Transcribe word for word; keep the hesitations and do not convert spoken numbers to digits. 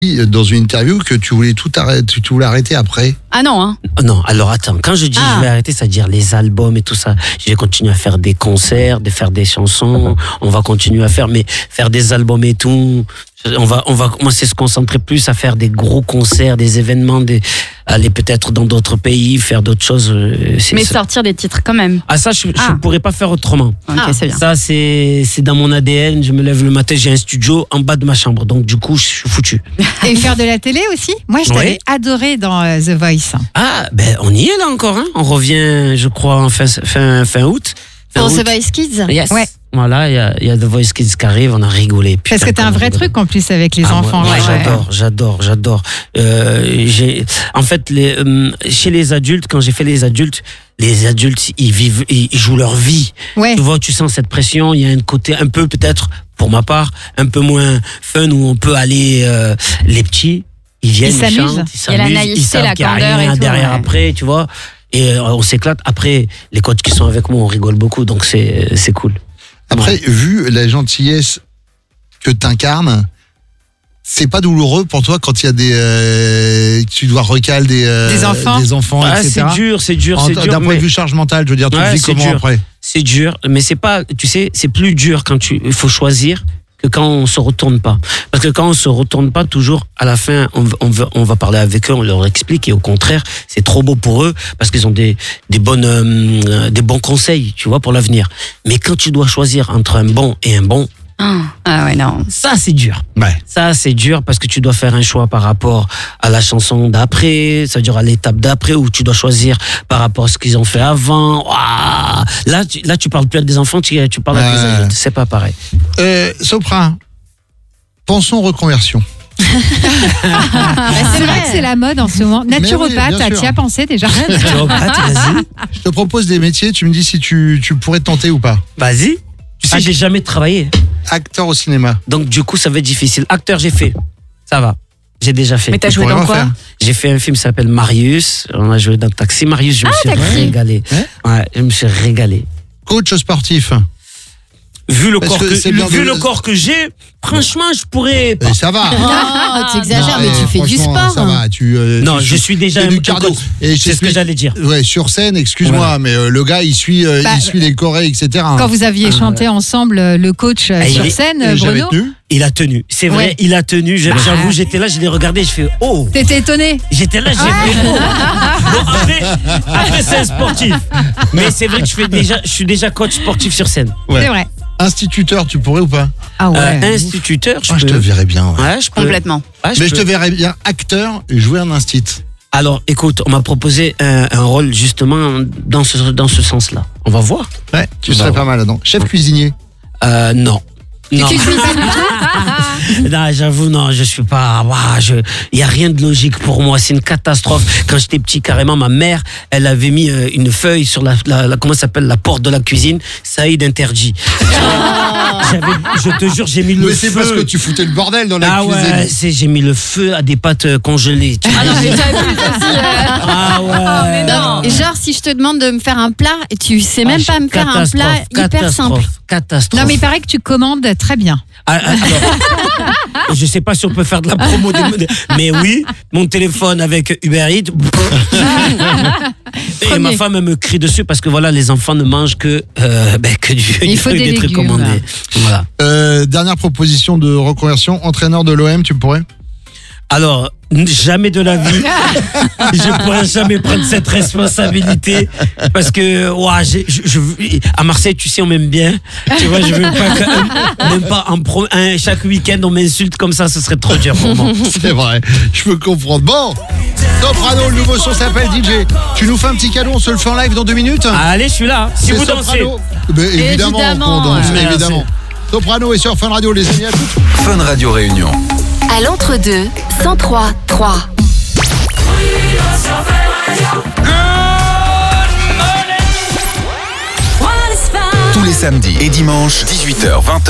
dans une interview que tu voulais tout arrêter, tu voulais arrêter après. Ah non, hein. Non, alors attends, quand je dis Ah. je vais arrêter, c'est-à-dire les albums et tout ça, je vais continuer à faire des concerts, de faire des chansons, on va continuer à faire, mais faire des albums et tout, on va, on va commencer à se concentrer plus à faire des gros concerts, des événements, des, aller peut-être dans d'autres pays, faire d'autres choses. C'est, Mais c'est... sortir des titres quand même. Ah ça, je ne Ah. pourrais pas faire autrement. Ok, Ah. c'est bien. Ça, c'est, c'est dans mon A D N, je me lève le matin, j'ai un studio en bas de ma chambre, donc du coup, je suis foutu. Et faire de la télé aussi. Moi, je t'avais Oui. adoré dans euh, The Voice. Ah, ben on y est là encore, hein. On revient, je crois, en fin, fin, fin août. Fin Pour août. The Voice Kids. Yes. Ouais. Voilà, il y a, il y a The Voice Kids qui arrive, on a rigolé. Putain, Parce que t'as un comment vrai on rigole. truc en plus avec les Ah, enfants. moi, moi, ouais. j'adore, j'adore, j'adore. Euh, j'ai, en fait, les, euh, chez les adultes, quand j'ai fait les adultes, les adultes, ils vivent, ils, ils jouent leur vie. Ouais. Tu vois, tu sens cette pression. Il y a un côté un peu, peut-être, pour ma part, un peu moins fun où on peut aller. Euh, les petits, ils viennent, Ils ils, s'amusent. chantent, ils Il y a la s'amusent, naïveté, ils savent la qu'il y a candeur rien et tout, derrière ouais. après, tu vois. Et euh, on s'éclate. Après, les coachs qui sont avec moi, on rigole beaucoup, donc c'est, c'est cool. Après, Ouais. vu la gentillesse que t'incarnes, c'est pas douloureux pour toi quand il y a des, euh, tu dois recaler des, euh, Des enfants. des enfants, Ah, et c'est cetera. dur, c'est dur, En- c'est dur. D'un point mais- de vue charge mentale, je veux dire, tu Ouais, le vis c'est comment dur. après? C'est dur, mais c'est pas, tu sais, c'est plus dur quand tu, il faut choisir que quand on se retourne pas. Parce que quand on se retourne pas, toujours, à la fin, on, va- on, va, on va parler avec eux, on leur explique, et au contraire, c'est trop beau pour eux, parce qu'ils ont des, des bonnes, euh, des bons conseils, tu vois, pour l'avenir. Mais quand tu dois choisir entre un bon et un bon, Ah, ah ouais, non. ça, c'est dur. Ouais. Ça, c'est dur parce que tu dois faire un choix par rapport à la chanson d'après, c'est-à-dire à l'étape d'après où tu dois choisir par rapport à ce qu'ils ont fait avant. Ouah, là, tu, là, tu parles plus avec des enfants, tu, tu parles avec des Ouais. adultes. C'est pas pareil. Euh, Sopra, pensons reconversion. C'est vrai que c'est la mode en ce moment. Mais oui, Naturopathe, bien sûr. tu y as pensé déjà? Naturopathe, vas-y. Je te propose des métiers, tu me dis si tu, tu pourrais te tenter ou pas. Vas-y. Tu sais, j'ai jamais travaillé. Acteur au cinéma. Donc, du coup, ça va être difficile. Acteur, j'ai fait. Ça va. J'ai déjà fait. Mais t'as Tu joué pourrais dans en quoi? faire. J'ai fait un film qui s'appelle Marius. On a joué dans Taxi. Marius, je me suis Taxi. régalé. Ouais, je me suis régalé. Coach sportif. Vu le, Parce corps que que, c'est bien vu de- le corps que j'ai, franchement, je pourrais. Et ça va. Non, tu exagères, mais Non, tu fais du franchement, sport. Ça va. Tu, euh, Non, tu- je suis déjà c'est un du un cardio. coach. Et je C'est ce que t'explique- j'allais dire. Ouais, sur scène, excuse-moi, Ouais. mais euh, le gars, il suit, euh, Bah, il suit les chorés, et cetera. Quand vous aviez chanté ensemble euh, le coach euh, Ah, il sur est- scène, Et j'avais Bruno, tenu. Il a tenu. C'est vrai, Ouais. il a tenu. Je- J'avoue, j'étais là, je l'ai regardé, je fais oh. t'étais étonné? J'étais là, j'ai fait oh. Bon, après, après c'est un sportif. Mais c'est vrai que je, fais déjà, je suis déjà coach sportif sur scène. Ouais. C'est vrai. Instituteur, tu pourrais ou pas? Ah ouais. Euh, instituteur, je Ah, je peux. te verrais bien. ouais. Ouais, je peux. Complètement. Ouais, Mais je peux. te verrais bien acteur et jouer un instit. Alors, écoute, on m'a proposé un, un rôle justement dans ce, dans ce sens-là. On va voir. Ouais, tu Bah serais ouais. pas mal là-dedans. Chef cuisinier. Euh, non. Non. Non, j'avoue, non, je suis pas. Ouah, je, il y a rien de logique pour moi. C'est une catastrophe. Quand j'étais petit, carrément, ma mère, elle avait mis euh, une feuille sur la, la, la- comment ça s'appelle, la porte de la cuisine. Saïd interdit. J'avais, je te jure, j'ai mis le Mais feu. c'est parce que tu foutais le bordel dans la Ah cuisine. ouais, c'est, j'ai mis le feu à des pâtes euh, congelées. tu Ah non, vois. mais t'as vu ça aussi. euh, Ah ouais. Non, genre, si je te demande de me faire un plat et tu sais même Ah, pas me faire un catastrophe, plat hyper catastrophe, simple. Catastrophe. Non, mais il paraît que tu commandes très bien. Ah, ah, alors, je sais pas si on peut faire de la promo, des- mais oui, mon téléphone avec Uber Eats. Et Premier. ma femme elle me crie dessus parce que voilà, les enfants ne mangent que euh, ben, que du, Il du faut fruit, des des trucs légumes. commandés. Voilà. Euh, dernière proposition de reconversion. Entraîneur de l'O M, tu pourrais? Alors, jamais de la vie, je pourrais jamais prendre cette responsabilité parce que ouah, j'ai- je, je- à Marseille, tu sais, on m'aime bien. Tu vois, je veux pas que, même pas en pro- un- chaque week-end on m'insulte comme ça, ce serait trop dur pour moi. C'est vrai, je peux comprendre. Bon, Soprano, le nouveau son s'appelle D J. Tu nous fais un petit cadeau, on se le fait en live dans deux minutes. Allez, je suis là. Si C'est vous dansez. Soprano. Ben, évidemment, Évidemment, qu'on danse, ouais. évidemment. Soprano et sur Fun Radio, les amis, à toutes. Fun Radio Réunion. À l'entre-deux, cent trois trois. Tous les samedis et dimanches, dix-huit heures vingt.